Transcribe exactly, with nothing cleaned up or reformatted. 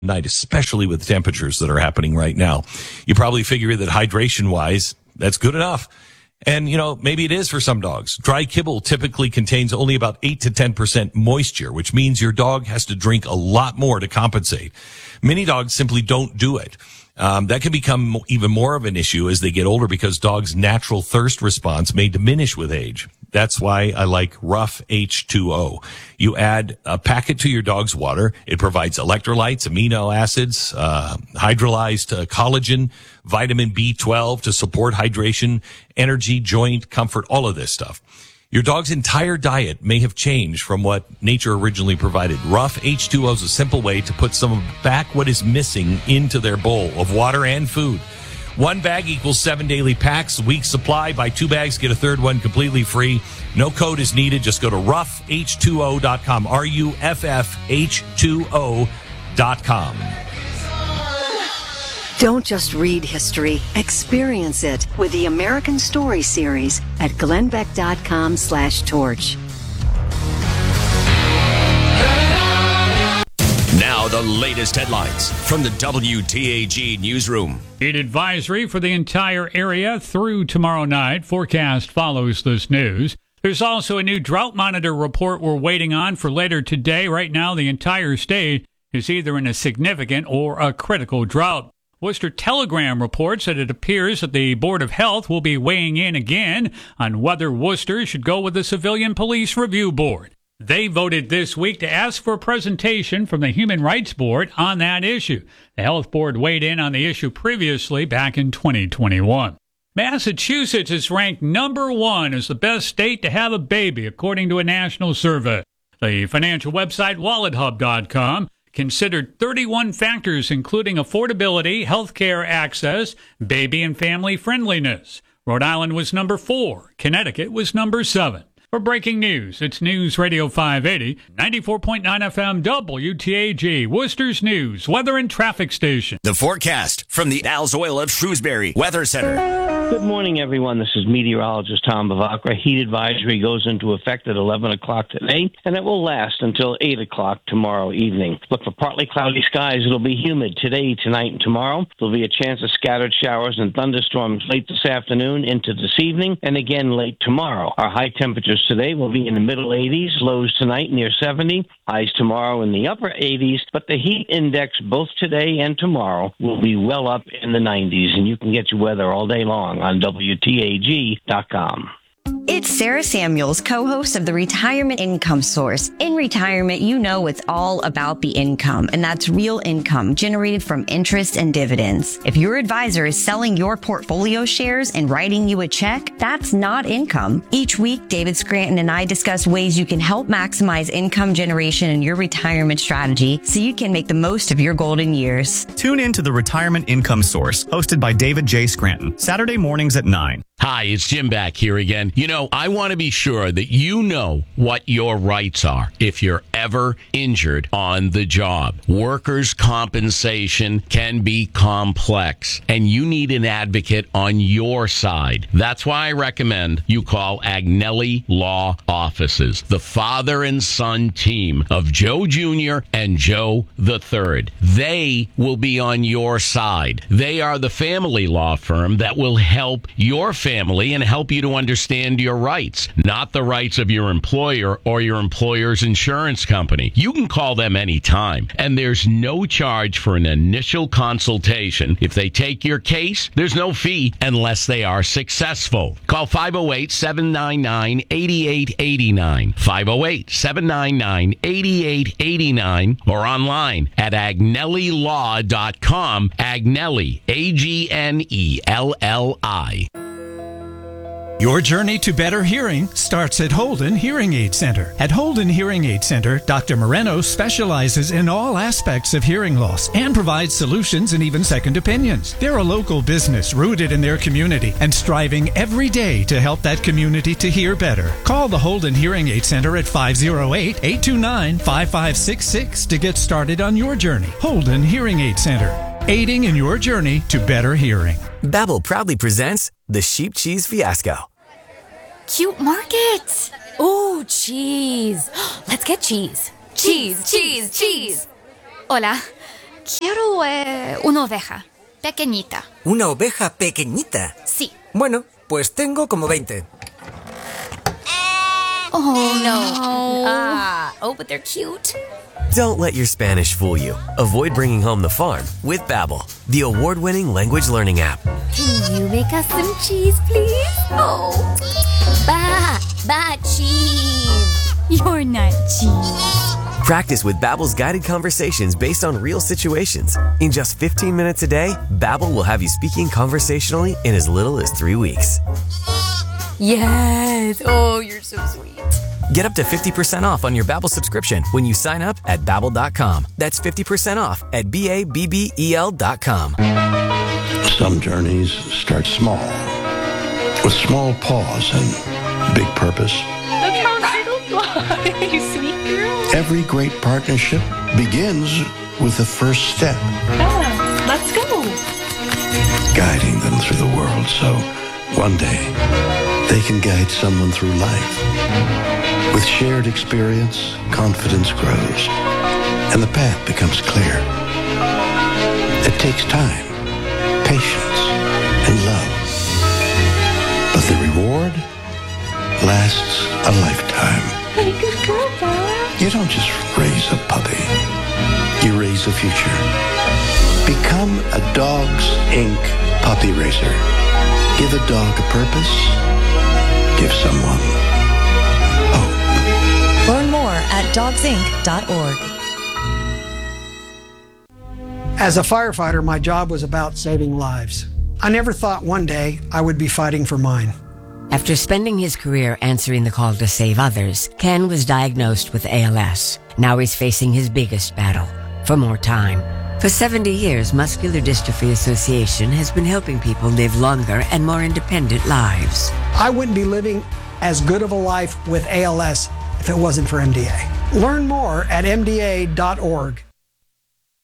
night, especially with the temperatures that are happening right now. You probably figure that hydration-wise, that's good enough. And, you know, maybe it is for some dogs. Dry kibble typically contains only about eight to ten percent moisture, which means your dog has to drink a lot more to compensate. Many dogs simply don't do it. Um, that can become even more of an issue as they get older because dogs' natural thirst response may diminish with age. That's why I like Rough H two O. You add a packet to your dog's water. It provides electrolytes, amino acids, uh, hydrolyzed uh, collagen, vitamin B twelve to support hydration, energy, joint comfort, all of this stuff. Your dog's entire diet may have changed from what nature originally provided. Rough H two O is a simple way to put some back what is missing into their bowl of water and food. One bag equals seven daily packs, week supply. Buy two bags, get a third one completely free. No code is needed. Just go to rough h two o dot com, R U F F H two O dot com. Don't just read history, experience it with the American Story Series at glenbeck.com slash torch. Now the latest headlines from the W T A G newsroom. Heat advisory for the entire area through tomorrow night. Forecast follows this news. There's also a new drought monitor report we're waiting on for later today. Right now, the entire state is either in a significant or a critical drought. Worcester Telegram reports that it appears that the Board of Health will be weighing in again on whether Worcester should go with the Civilian Police Review Board. They voted this week to ask for a presentation from the Human Rights Board on that issue. The Health Board weighed in on the issue previously back in twenty twenty-one. Massachusetts is ranked number one as the best state to have a baby, according to a national survey. The financial website wallet hub dot com considered thirty-one factors, including affordability, healthcare access, baby and family friendliness. Rhode Island was number four. Connecticut was number seven. For breaking news, it's News Radio five eighty, ninety-four point nine F M W T A G, Worcester's News, Weather and Traffic Station. The forecast from the Al's Oil of Shrewsbury Weather Center. Good morning, everyone. This is meteorologist Tom Bavacqua. Heat advisory goes into effect at eleven o'clock today, and it will last until eight o'clock tomorrow evening. Look for partly cloudy skies. It'll be humid today, tonight, and tomorrow. There'll be a chance of scattered showers and thunderstorms late this afternoon into this evening, and again late tomorrow. Our high temperatures today will be in the middle eighties, lows tonight near seventy, highs tomorrow in the upper eighties, but the heat index both today and tomorrow will be well up in the nineties, and you can get your weather all day long on W T A G dot com. It's Sarah Samuels, co-host of the Retirement Income Source. In retirement, you know it's all about the income, and that's real income generated from interest and dividends. If your advisor is selling your portfolio shares and writing you a check, that's not income. Each week, David Scranton and I discuss ways you can help maximize income generation in your retirement strategy so you can make the most of your golden years. Tune in to the Retirement Income Source, hosted by David J. Scranton, Saturday mornings at nine. Hi, it's Jim back here again. You know, I want to be sure that you know what your rights are if you're ever injured on the job. Workers' compensation can be complex, and you need an advocate on your side. That's why I recommend you call Agnelli Law Offices, the father and son team of Joe Junior and Joe the Third. They will be on your side. They are the family law firm that will help your family family and help you to understand your rights, not the rights of your employer or your employer's insurance company. You can call them anytime, and there's no charge for an initial consultation. If they take your case, there's no fee unless they are successful. Call five oh eight, seven nine nine, eight eight eight nine, five oh eight, seven nine nine, eight eight eight nine, or online at agnelli law dot com. Agnelli, A G N E L L I. Your journey to better hearing starts at Holden Hearing Aid Center. At Holden Hearing Aid Center, Doctor Moreno specializes in all aspects of hearing loss and provides solutions and even second opinions. They're a local business rooted in their community and striving every day to help that community to hear better. Call the Holden Hearing Aid Center at five oh eight, eight two nine, five five six six to get started on your journey. Holden Hearing Aid Center, aiding in your journey to better hearing. Babbel proudly presents the Sheep Cheese Fiasco. Cute markets. Ooh, cheese. Let's get cheese. Cheese, cheese, cheese. Hola. Quiero eh, una oveja. Pequeñita. ¿Una oveja pequeñita? Sí. Bueno, pues tengo como veinte. Oh, no. Ah, oh, but they're cute. Don't let your Spanish fool you. Avoid bringing home the farm with Babbel, the award-winning language learning app. Can you make us some cheese, please? Oh. Ba, ba, cheese. You're not cheese. Practice with Babbel's guided conversations based on real situations. In just fifteen minutes a day, Babbel will have you speaking conversationally in as little as three weeks. Yes. Oh, you're so sweet. Get up to fifty percent off on your Babbel subscription when you sign up at Babbel dot com. That's fifty percent off at B A B B E L dot com. Some journeys start small, with small pause and big purpose. Look how turtles fly, you sweet girl. Every great partnership begins with the first step. Bella, let's go. Guiding them through the world so one day they can guide someone through life. With shared experience, confidence grows, and the path becomes clear. It takes time, patience, and love. But the reward lasts a lifetime. Hey, good girl, Bella. You don't just raise a puppy. You raise a future. Become a Dogs Incorporated puppy raiser. Give a dog a purpose. Give someone hope. Learn more at dogs inc dot org. As a firefighter, my job was about saving lives. I never thought one day I would be fighting for mine. After spending his career answering the call to save others, Ken was diagnosed with A L S. Now he's facing his biggest battle, for more time. For seventy years, Muscular Dystrophy Association has been helping people live longer and more independent lives. I wouldn't be living as good of a life with A L S if it wasn't for M D A. Learn more at M D A dot org.